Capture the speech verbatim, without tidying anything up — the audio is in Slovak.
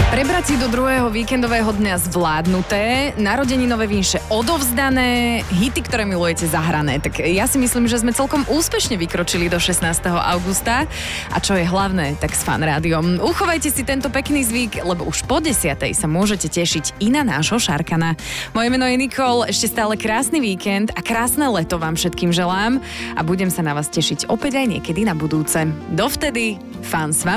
Prebrať si do druhého víkendového dňa zvládnuté, narodeninové vinše odovzdané, hity, ktoré milujete, zahrané. Tak ja si myslím, že sme celkom úspešne vykročili do šestnásteho augusta. A čo je hlavné, tak s Fan rádiom. Uchovajte si tento pekný zvyk, lebo už po desiatej sa môžete tešiť i na nášho Šarkana. Moje meno je Nikol, ešte stále krásny víkend a krásne leto vám všetkým želám a budem sa na vás tešiť opäť aj niekedy na budúce. Dovtedy, Fan s vami.